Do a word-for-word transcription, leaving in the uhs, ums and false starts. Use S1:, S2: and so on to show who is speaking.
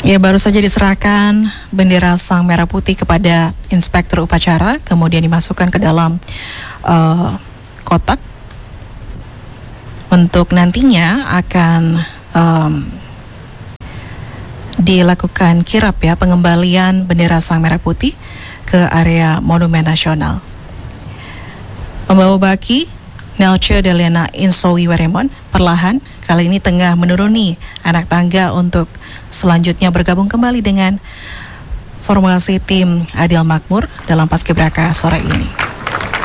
S1: Ya, baru saja diserahkan bendera Sang Merah Putih kepada Inspektur Upacara, kemudian dimasukkan ke dalam uh, kotak untuk nantinya akan um, dilakukan kirap ya, pengembalian bendera Sang Merah Putih ke area Monumen Nasional. Pembawa baki Nelce Deliana Insowi Weremon perlahan kali ini tengah menuruni anak tangga untuk selanjutnya bergabung kembali dengan formasi tim Adil Makmur dalam Paskibraka sore ini.